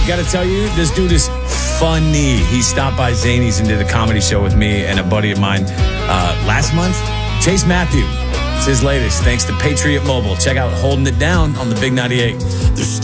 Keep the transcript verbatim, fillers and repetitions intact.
got to tell you, this dude is funny. He stopped by Zany's and did a comedy show with me and a buddy of mine uh, last month. Chase Matthew. It's his latest, thanks to Patriot Mobile. Check out Holding It Down on the Big ninety-eight.